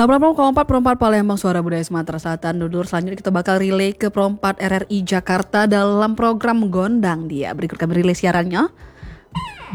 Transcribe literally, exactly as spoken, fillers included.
delapan puluh empat Perempat Palembang Suara Budaya Sumatera Selatan. Dulur, selanjutnya kita bakal relay ke Perempat R R I Jakarta dalam program Gondang Dia. Berikut kami relay siarannya.